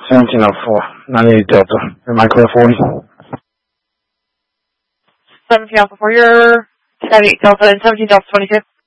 1704, 98 Delta. Am I clear 40? 17 Alpha 4, you're 98 Delta and 17 Delta 22.